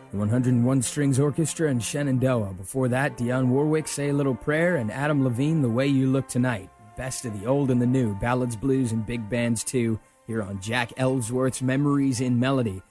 the 101 Strings Orchestra and Shenandoah. Before that, Dionne Warwick, Say a Little Prayer, and Adam Levine, The Way You Look Tonight. Best of the old and the new, ballads, blues, and big bands too, here on Jack Ellsworth's Memories in Melody.